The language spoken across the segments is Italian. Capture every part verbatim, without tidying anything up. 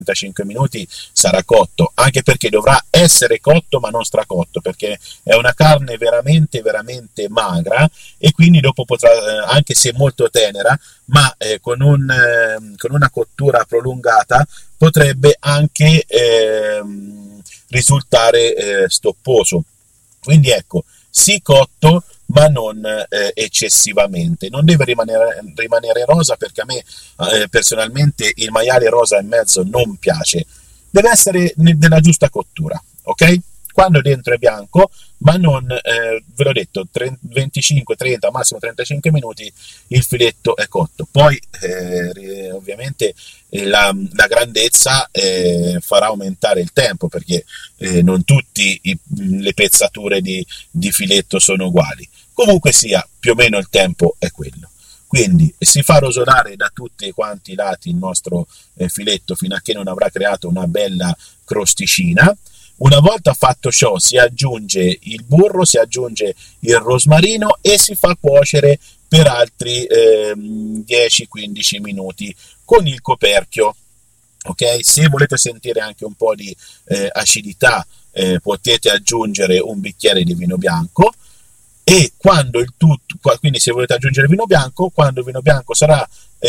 trentacinque minuti sarà cotto, anche perché dovrà essere cotto ma non stracotto, perché è una carne veramente veramente magra e quindi dopo potrà, anche se molto tenera, ma eh, con, un, eh, con una cottura prolungata potrebbe anche eh, risultare eh, stopposo. Quindi ecco, sì cotto ma non eh, eccessivamente. Non deve rimanere, rimanere rosa, perché a me eh, personalmente il maiale rosa in mezzo non piace. Deve essere della giusta cottura, ok? Quando dentro è bianco, ma non, eh, ve l'ho detto, venticinque, trenta, massimo trentacinque minuti il filetto è cotto. Poi eh, ovviamente la, la grandezza eh, farà aumentare il tempo, perché eh, non tutte le pezzature di, di filetto sono uguali. Comunque sia, più o meno il tempo è quello. Quindi si fa rosolare da tutti quanti i lati il nostro eh, filetto fino a che non avrà creato una bella crosticina. Una volta fatto ciò si aggiunge il burro, si aggiunge il rosmarino e si fa cuocere per altri eh, dieci quindici minuti con il coperchio. Ok? Se volete sentire anche un po' di eh, acidità eh, potete aggiungere un bicchiere di vino bianco. E quando il tutto, quindi se volete aggiungere vino bianco, quando il vino bianco sarà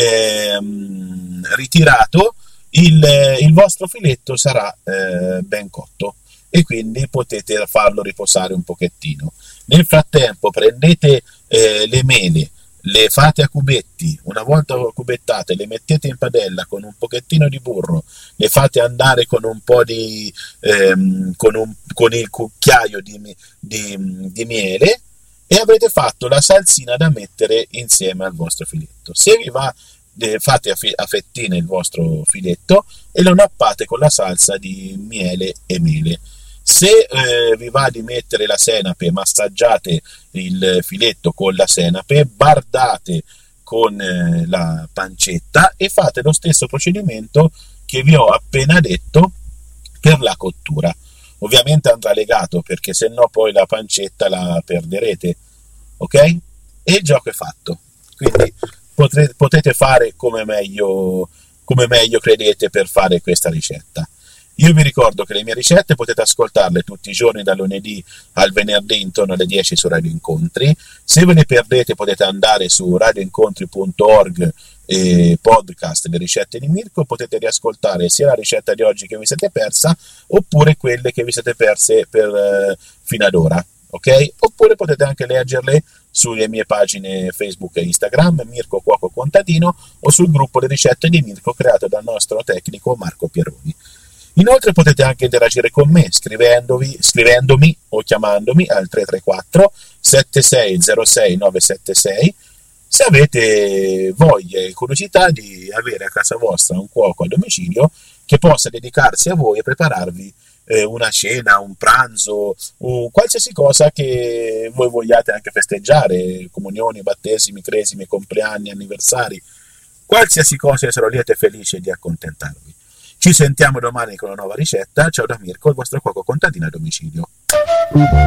ehm, ritirato, il, il vostro filetto sarà eh, ben cotto e quindi potete farlo riposare un pochettino. Nel frattempo prendete eh, le mele, le fate a cubetti, una volta cubettate le mettete in padella con un pochettino di burro, le fate andare con un po' di ehm, con, un, con il cucchiaio di, di, di miele, e avrete fatto la salsina da mettere insieme al vostro filetto. Se vi va, fate a fettine il vostro filetto e lo nappate con la salsa di miele e mele. Se eh, vi va di mettere la senape, massaggiate il filetto con la senape, bardate con eh, la pancetta e fate lo stesso procedimento che vi ho appena detto per la cottura. Ovviamente andrà legato, perché se no poi la pancetta la perderete, ok? E il gioco è fatto. Quindi potrete, potete fare come meglio, come meglio credete per fare questa ricetta. Io vi ricordo che le mie ricette potete ascoltarle tutti i giorni dal lunedì al venerdì intorno alle dieci su Radio Incontri. Se ve ne perdete potete andare su radioincontri punto org e podcast le ricette di Mirko, potete riascoltare sia la ricetta di oggi che vi siete persa oppure quelle che vi siete perse per eh, fino ad ora, ok? Oppure potete anche leggerle sulle mie pagine Facebook e Instagram, Mirko Cuoco Contadino, o sul gruppo Le Ricette di Mirko creato dal nostro tecnico Marco Pieroni. Inoltre potete anche interagire con me scrivendovi, scrivendomi o chiamandomi al tre tre quattro sette sei zero sei nove sette sei se avete voglia e curiosità di avere a casa vostra un cuoco a domicilio che possa dedicarsi a voi e prepararvi eh, una cena, un pranzo, un qualsiasi cosa che voi vogliate anche festeggiare, comunioni, battesimi, cresimi, compleanni, anniversari, qualsiasi cosa, sarò lieto e felice di accontentarvi. Ci sentiamo domani con una nuova ricetta. Ciao da Mirko, il vostro cuoco contadino a domicilio.